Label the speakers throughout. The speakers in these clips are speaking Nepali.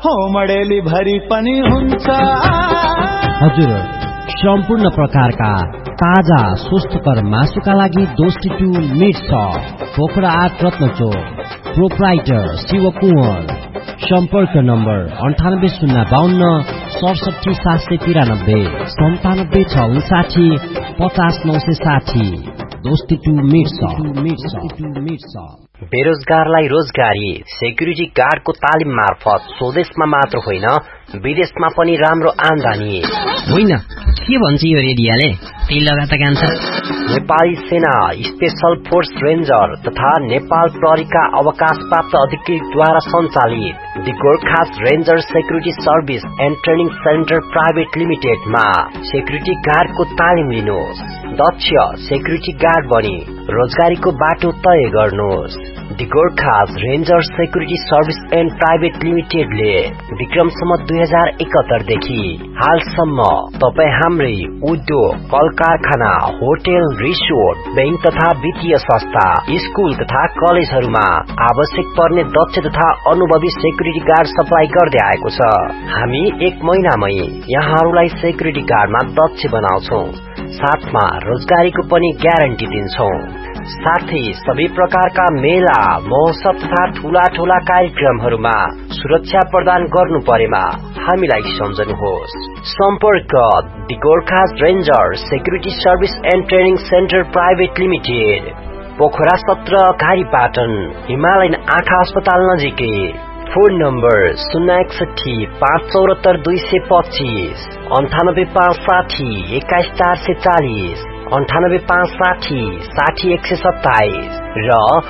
Speaker 1: मडेली भरि पनि हुन्छ।
Speaker 2: हजुर, सम्पूर्ण प्रकारका ताजा स्वस्थकर मासुका लागि दोस्ती meet shop, Pokhara 8 रत्नचोक, proprietor Shiv Kunwar. सम्पर्क नम्बर 9805 67 793 97 659 50 दोस्ती मिट सप।
Speaker 3: बेरोजगारलाई रोजगारी सेक्युरिटी गार्डको तालिम मार्फत स्वदेशमा मात्र होइन विदेशमा पनि राम्रो आम्दानी।
Speaker 4: होइन के भन्छ यो रेडियोले, त्यही लगातार गान्छ।
Speaker 3: नेपाली सेना स्पेशल फोर्स रेन्जर तथा नेपाल प्रहरीका अवकाश प्राप्त अधिकृतद्वारा सञ्चालित the Gorkhas ranger security service and training centre private लिमिटेडमा security गार्डको तालिम लिनुहोस्। दक्ष सेक्युरिटी गार्ड बनी रोजगारीको बाटो तय गर्नुहोस्। The Gorkhas ranger security service and private लिमिटेडले विक्रमसम्म 2071 देखि हालसम्म तपाई हाम्रै उद्योग, कल कारखाना, होटल, रिसोर्ट, बैंक तथा वित्तीय संस्था, स्कूल तथा कलेजहरूमा आवश्यक पर्ने दक्ष तथा अनुभवी सेक्युरिटी गार्ड सप्लाई गर्दै आएको छ। हामी 1 महिनामै यहाँहरूलाई सेक्युरिटी गार्डमा दक्ष बनाउँछौं, साथमा रोजगारीको पनि ग्यारेन्टी दिन्छौं। साथै सबै प्रकारका मेला, महोत्सव तथा ठूला ठूला कार्यक्रमहरूमा सुरक्षा प्रदान गर्नु परेमा हामीलाई सम्झनुहोस्। सम्पर्क the Gorkhas ranger security service and training centre private limited, Pokhara 17 कालीपाटन, Himalayan आँखा अस्पताल नजिकै। फोन नम्बर 061 574 225, 98560 21440, 98560 60127 र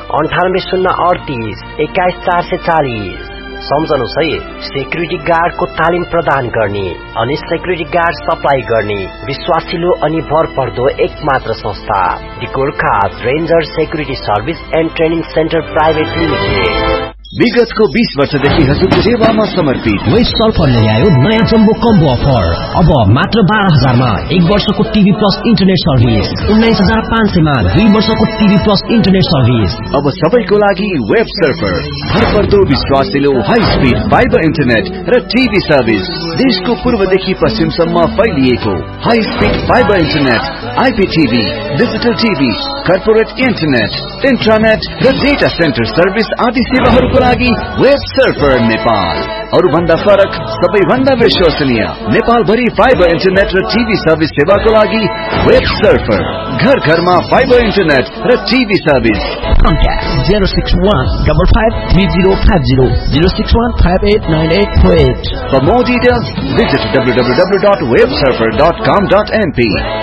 Speaker 3: 98038 21440। सम्झनुहोस् है, सेक्युरिटी गार्डको तालिम प्रदान गर्ने अनि सेक्युरिटी गार्ड सप्लाई गर्ने विश्वासिलो अनि भरपर्दो एकमात्र संस्था the Gorkhas ranger security service and training centre private limited.
Speaker 5: विगतको 20 वर्षदेखि हजुरको सेवामा समर्पित
Speaker 2: वेस्ट सल्फरले ल्यायो नयाँ जम्बो कम्बो अफर। अब मात्र 12,000 मा 1 वर्षको टिभी प्लस इन्टरनेट सर्भिस, 19,500 मा 2 वर्षको टिभी प्लस इन्टरनेट सर्भिस।
Speaker 5: अब सबैको लागि वेब सर्भर, भरपर्दो विश्वासिलो हाई स्पिड फाइबर इन्टरनेट र टिभी सर्भिस। देशको पूर्वदेखि पश्चिमसम्म फैलिएको high speed fibre internet, आइपीटीभी, digital TV, corporate internet, इन्ट्रानेट र डेटा सेन्टर सर्भिस आदि सेवाहरूको लागि वेब सर्भर नेपाल। अरु भन्दा फरक, सबैभन्दा विश्वसनीय नेपाल भरि फाइबर इन्टरनेट र टिभी सर्भिस सेवाको लागि वेब सर्भर। घर घरमा फाइबर इन्टरनेट र TV service.
Speaker 2: Contact 061553050 061589848.
Speaker 5: For more details, visit www.webserver.com.np.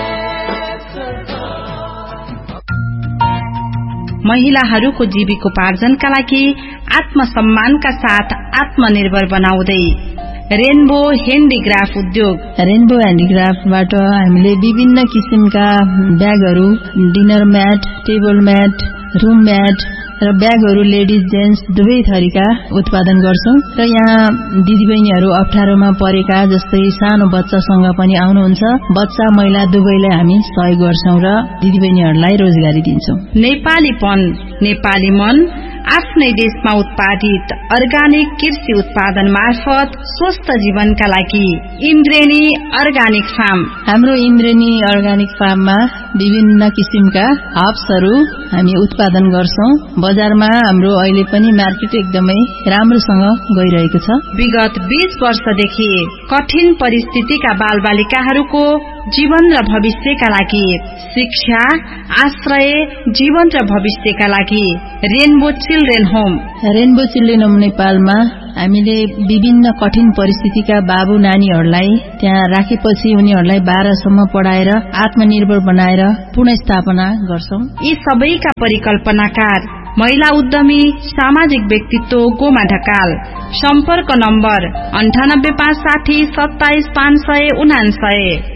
Speaker 6: महिलाहरूको जीविकोपार्जनका लागि आत्मसम्मानका साथ आत्मनिर्भर बनाउँदै रेनबो ह्यान्डिक्राफ्ट उद्योग।
Speaker 7: रेनबो ह्यान्डिक्राफ्टबाट हामीले विभिन्न किसिमका ब्यागहरू, dinner mat, table mat, room mat र ब्यागहरू लेडिज जेन्ट्स दुवै थरीका उत्पादन गर्छौं र यहाँ दिदीबहिनीहरू अप्ठ्यारोमा परेका जस्तै सानो बच्चासँग पनि आउनुहुन्छ, बच्चा महिला दुवैलाई हामी सहयोग गर्छौं र दिदीबहिनीहरूलाई रोजगारी दिन्छौं।
Speaker 6: नेपालीपन, नेपाली मन, आफ्नै देशमा उत्पादित अर्गानिक कृषि उत्पादन मार्फत स्वस्थ जीवनका लागि इन्द्रेणी अर्गानिक फार्म।
Speaker 7: हाम्रो इन्द्रेणी अर्गानिक फार्ममा विभिन्न किसिमका हर्ब्सहरू हामी उत्पादन गर्छौं। बजारमा हाम्रो अहिले पनि मार्केट एकदमै राम्रोसँग गइरहेको छ।
Speaker 6: विगत 20 वर्षदेखि कठिन परिस्थितिका बालबालिकाहरूको जीवन र भविष्यका लागि शिक्षा, आश्रय, जीवन र भविष्यका लागि rainbow children home.
Speaker 7: Rainbow children home नेपालमा हामीले विभिन्न कठिन परिस्थितिका बाबु नानीहरूलाई त्यहाँ राखेपछि उनीहरूलाई 12 सम्म पढाएर आत्मनिर्भर बनाएर पुनर्स्थापना गर्छौं।
Speaker 6: यी सबैका परिकल्पनाकार महिला उद्यमी सामाजिक व्यक्तित्व गोमा ढकाल। सम्पर्क नम्बर 98560 27599।